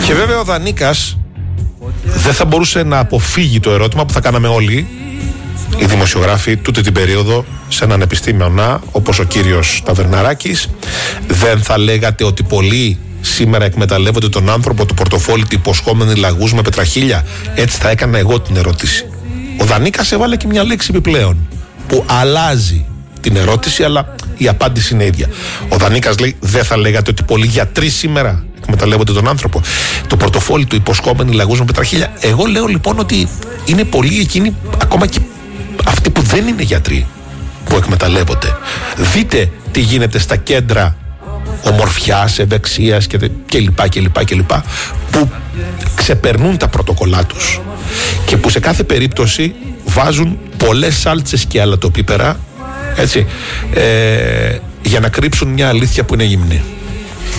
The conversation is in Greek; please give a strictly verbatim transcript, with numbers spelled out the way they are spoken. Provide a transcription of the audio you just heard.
Και βέβαια ο Δανίκας δεν θα μπορούσε να αποφύγει το ερώτημα που θα κάναμε όλοι οι δημοσιογράφοι τούτη την περίοδο σε έναν επιστήμονα όπως ο κύριος Ταβερναράκης. Δεν θα λέγατε ότι πολλοί σήμερα εκμεταλλεύονται τον άνθρωπο του πορτοφόλι του υποσχόμενοι λαγούς με πετραχίλια? Έτσι θα έκανα εγώ την ερώτηση. Ο Δανίκας έβαλε και μια λέξη επιπλέον που αλλάζει την ερώτηση, αλλά η απάντηση είναι ίδια. Ο Δανίκας λέει: δεν θα λέγατε ότι πολλοί γιατροί σήμερα εκμεταλλεύονται τον άνθρωπο, το πορτοφόλι του υποσχόμενοι λαγούς με πετραχίλια? Εγώ λέω λοιπόν ότι είναι πολλοί εκείνοι, ακόμα και αυτοί που δεν είναι γιατροί, που εκμεταλλεύονται. Δείτε τι γίνεται στα κέντρα ομορφιάς, ευεξίας και, και λοιπά και λοιπά και λοιπά, που ξεπερνούν τα πρωτοκολλά τους και που σε κάθε περίπτωση βάζουν πολλές σάλτσες και αλατοπίπερα, έτσι, ε, για να κρύψουν μια αλήθεια που είναι γυμνή.